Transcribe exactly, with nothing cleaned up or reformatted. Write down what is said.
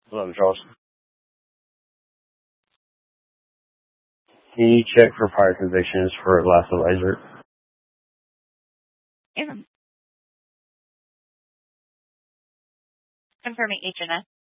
Hello, Charles. Can you check for prior convictions for Lasso Laser? Yeah. Confirming H and S.